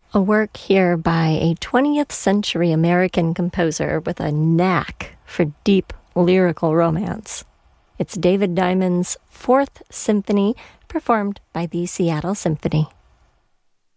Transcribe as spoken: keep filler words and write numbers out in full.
A work here by a twentieth century American composer with a knack for deep lyrical romance. It's David Diamond's Fourth Symphony, performed by the Seattle Symphony.